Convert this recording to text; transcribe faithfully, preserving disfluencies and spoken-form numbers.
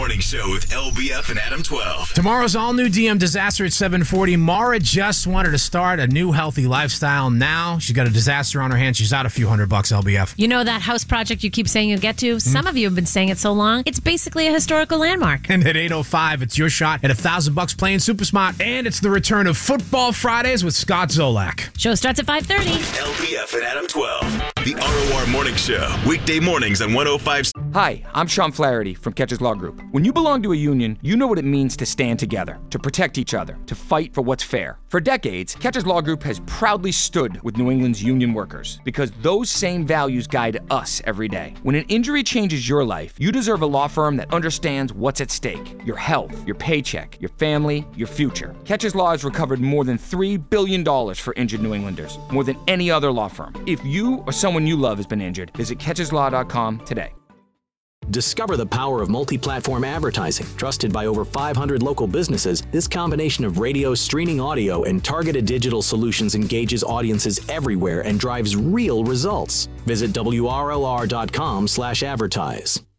Morning Show with L B F and Adam twelve. Tomorrow's all-new D M disaster at seven forty. Mara just wanted to start a new healthy lifestyle. Now she's got a disaster on her hands. She's out a few hundred bucks, L B F. You know that house project you keep saying you'll get to? Mm-hmm. Some of you have been saying it so long, it's basically a historical landmark. And at eight oh five, it's your shot at a thousand bucks playing Super Smart. And it's the return of Football Fridays with Scott Zolak. Show starts at five thirty. L B F and Adam twelve. The R O R Morning Show. Weekday mornings on one oh five. Hi, I'm Sean Flaherty from Catches Law Group. When you belong to a union, you know what it means to stand together, to protect each other, to fight for what's fair. For decades, Catches Law Group has proudly stood with New England's union workers because those same values guide us every day. When an injury changes your life, you deserve a law firm that understands what's at stake: your health, your paycheck, your family, your future. Catches Law has recovered more than three billion dollars for injured New Englanders, more than any other law firm. If you or someone you love has been injured, visit catches law dot com today. Discover the power of multi-platform advertising. Trusted by over five hundred local businesses, this combination of radio, streaming audio, and targeted digital solutions engages audiences everywhere and drives real results. Visit W R L R dot com slash advertise.